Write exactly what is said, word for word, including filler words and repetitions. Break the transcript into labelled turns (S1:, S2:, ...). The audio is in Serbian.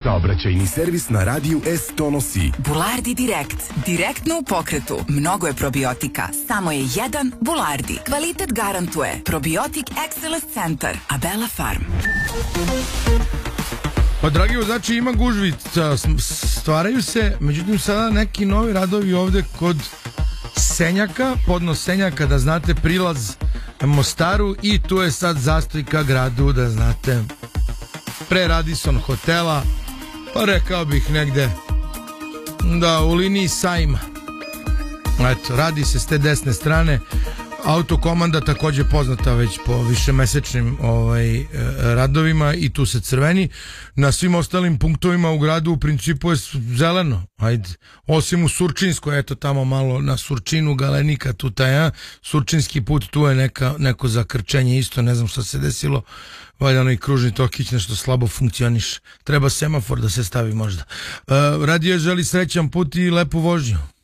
S1: Saobraćajni servis na radiju S to nosi
S2: Bulardi Direkt. Direktno u pokretu. Mnogo je probiotika. Samo je jedan Bulardi. Kvalitet garantuje. Probiotik Excellence Centar. Abela Farm.
S3: Pa dragi vozači, ima gužvica, stvaraju se, međutim sada neki novi radovi ovde kod Senjaka, podnos Senjaka, da znate, prilaz Mostaru, i tu je sad zastoj ka gradu, da znate, pre Radisson hotela, pa rekao bih negde da u liniji sajma. Eto, radi se s te desne strane. Autokomanda takođe poznata već po višemesečnim ovaj, radovima, i tu se crveni. Na svim ostalim punktovima u gradu u principu je zeleno. Ajde, osim u Surčinskoj, eto tamo malo na Surčinu, Galenika, tu taj, a? Surčinski put, tu je neka, neko zakrčenje isto, ne znam što se desilo. Valjda onaj kružni tokić nešto slabo funkcioniš. Treba semafor da se stavi možda. Uh, radio želi srećan put i lepu vožnju.